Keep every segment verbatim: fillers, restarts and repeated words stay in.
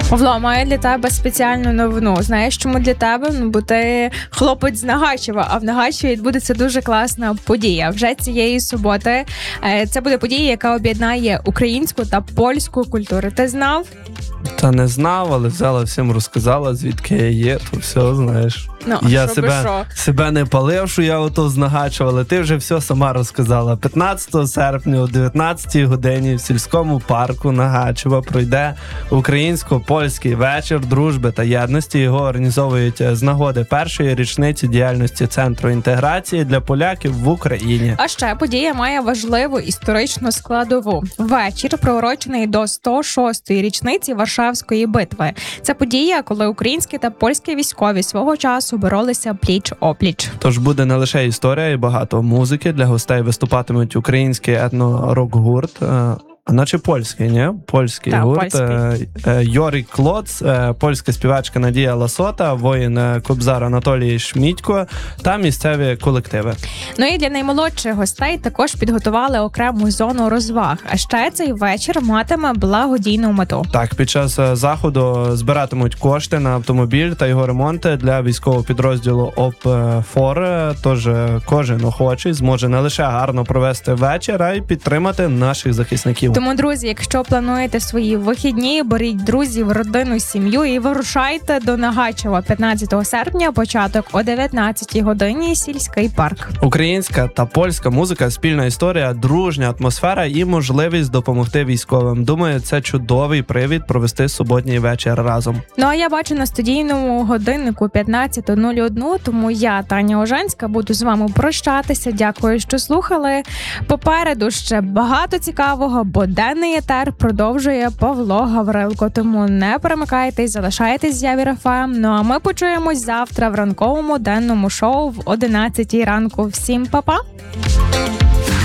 Павло, маю для тебе спеціальну новину. Знаєш, чому для тебе? Ну, бо ти хлопець з Нагачева, а в Нагачеві відбудеться дуже класна подія. Вже цієї суботи це буде подія, яка об'єднає українську та польську культури. Ти знав? Та не знав, але взяла всім розказала, звідки я є, то все, знаєш. Ну, я що себе, що? себе не палив, що я ото знагачував, але ти вже все сама розказала. п'ятнадцятого серпня о дев'ятнадцятій годині в сільському парку Нагачева пройде українсько-польський вечір дружби та єдності. Його організовують з нагоди першої річниці діяльності Центру інтеграції для поляків в Україні. А ще подія має важливу історичну складову. Вечір приурочений до сто шостої річниці Варшавської битви. Це подія, коли українські та польські військові свого часу боролися пліч-опліч. Тож буде не лише історія і багато музики. Для гостей виступатимуть український етно-рок-гурт, а наче польський, ні? Польський Та, гурт. польський. Йорі Клоц, польська співачка Надія Ласота, воїн Кобзар Анатолій Шмідько та місцеві колективи. Ну і для наймолодших гостей також підготували окрему зону розваг. А ще цей вечір матиме благодійну мету. Так, під час заходу збиратимуть кошти на автомобіль та його ремонт для військового підрозділу ОПФОР. Тож кожен охочий зможе не лише гарно провести вечір, а й підтримати наших захисників. Тому, друзі, якщо плануєте свої вихідні, беріть друзів, родину, сім'ю і вирушайте до Нагачева п'ятнадцятого серпня, початок о дев'ятнадцятій годині, сільський парк. Українська та польська музика, спільна історія, дружня атмосфера і можливість допомогти військовим. Думаю, це чудовий привід провести суботній вечір разом. Ну а я бачу на студійному годиннику п'ятнадцята нуль один, тому я, Таня Оженська, буду з вами прощатися. Дякую, що слухали. Попереду ще багато цікавого, бо денний етер продовжує Павло Гаврилко. Тому не перемикайтесь, залишайтесь з Явір еф ем. Ну а ми почуємось завтра в ранковому денному шоу в одинадцятій ранку. Всім па-па!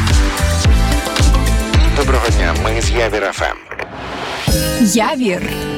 Доброго дня, ми з Явір еф ем. Явір